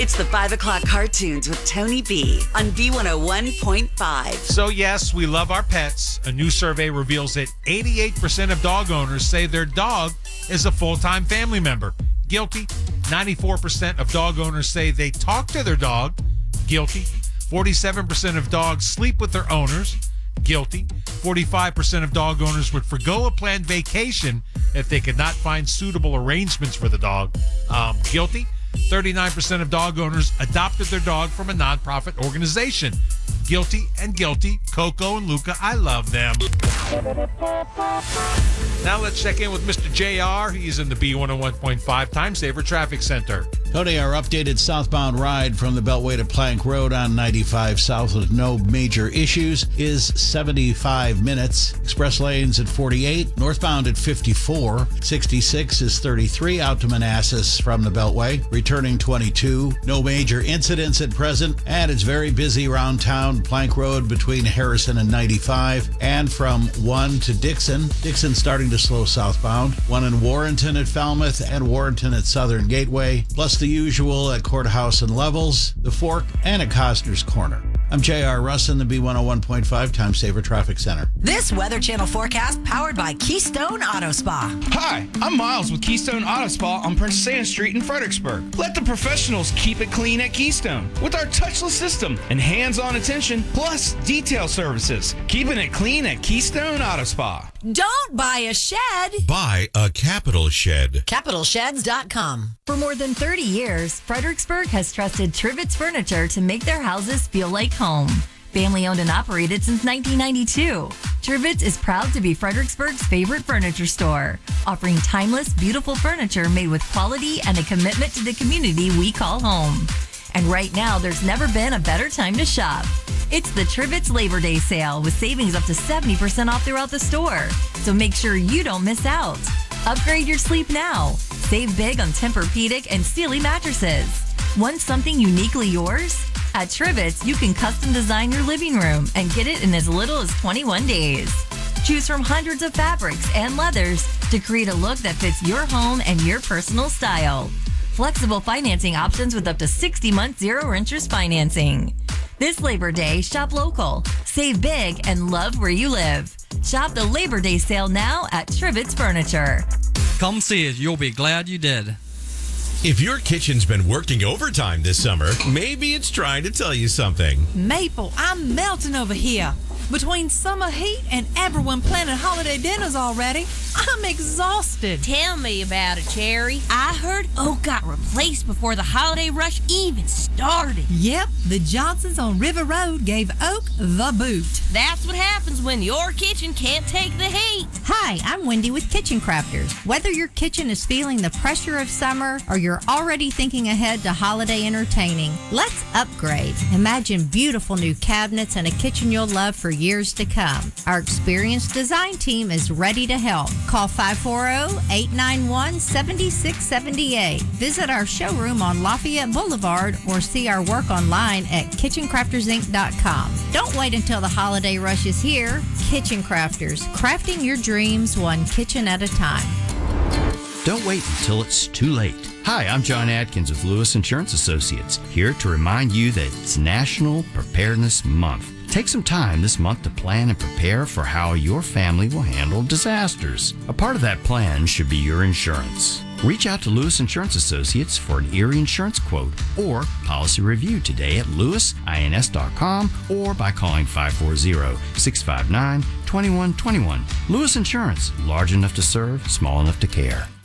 It's the 5 o'clock cartoons with Tony B on B101.5. So yes, we love our pets. A new survey reveals that 88% of dog owners say their dog is a full-time family member. Guilty. 94% of dog owners say they talk to their dog. Guilty. 47% of dogs sleep with their owners. Guilty. 45% of dog owners would forgo a planned vacation if they could not find suitable arrangements for the dog. Guilty. 39% of dog owners adopted their dog from a nonprofit organization. Guilty and guilty. Coco and Luca, I love them. Now let's check in with Mr. JR. He's in the B101.5 Time Saver Traffic Center. Tony, our updated southbound ride from the Beltway to Plank Road on 95 South with no major issues is 75 minutes. Express lanes at 48, northbound at 54. 66 is 33 out to Manassas from the Beltway. Returning 22. No major incidents at present, and it's very busy around town. Plank Road between Harrison and 95, and from 1 to Dixon. Dixon starting to slow southbound. 1 in Warrenton at Falmouth and Warrenton at Southern Gateway, plus the usual at Courthouse and Levels, the Fork, and at Costner's Corner. I'm J.R. Russ in the B101.5 Time Saver Traffic Center. This Weather Channel forecast powered by Keystone Auto Spa. Hi, I'm Miles with Keystone Auto Spa on Princess Anne Street in Fredericksburg. Let the professionals keep it clean at Keystone with our touchless system and hands-on attention, plus detail services. Keeping it clean at Keystone Auto Spa. Don't buy a shed. Buy a Capital Shed. CapitalSheds.com. For more than 30 years, Fredericksburg has trusted Trivets Furniture to make their houses feel like home. Family owned and operated since 1992. Trivets is proud to be Fredericksburg's favorite furniture store, offering timeless, beautiful furniture made with quality and a commitment to the community we call home. And right now, there's never been a better time to shop. It's the Trivets Labor Day sale with savings up to 70% off throughout the store. So make sure you don't miss out. Upgrade your sleep now. Save big on Tempur-Pedic and Sealy mattresses. Want something uniquely yours? At Trivets, you can custom design your living room and get it in as little as 21 days. Choose from hundreds of fabrics and leathers to create a look that fits your home and your personal style. Flexible financing options with up to 60-month zero-interest financing. This Labor Day, shop local, save big, and love where you live. Shop the Labor Day sale now at Trivets Furniture. Come see it. You'll be glad you did. If your kitchen's been working overtime this summer, maybe it's trying to tell you something. Maple, I'm melting over here. Between summer heat and everyone planning holiday dinners already, I'm exhausted. Tell me about it, Cherry. I heard Oak got replaced before the holiday rush even started. Yep, the Johnsons on River Road gave Oak the boot. That's what happens when your kitchen can't take the heat. Hi, I'm Wendy with Kitchen Crafters. Whether your kitchen is feeling the pressure of summer or you're already thinking ahead to holiday entertaining, let's upgrade. Imagine beautiful new cabinets and a kitchen you'll love for years to come. Our experienced design team is ready to help. Call 540-891-7678. Visit our showroom on Lafayette Boulevard or see our work online at kitchencraftersinc.com. Don't wait until the holiday rush is here. Kitchen Crafters, crafting your dreams one kitchen at a time. Don't wait until it's too late. Hi, I'm John Adkins with Lewis Insurance Associates, here to remind you that it's National Preparedness Month. Take some time this month to plan and prepare for how your family will handle disasters. A part of that plan should be your insurance. Reach out to Lewis Insurance Associates for an Erie insurance quote or policy review today at lewisins.com or by calling 540-659-2121. Lewis Insurance, large enough to serve, small enough to care.